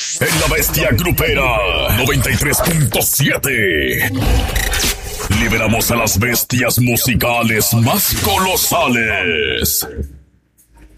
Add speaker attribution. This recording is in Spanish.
Speaker 1: En la bestia grupera 93.7. Liberamos a las bestias musicales más colosales.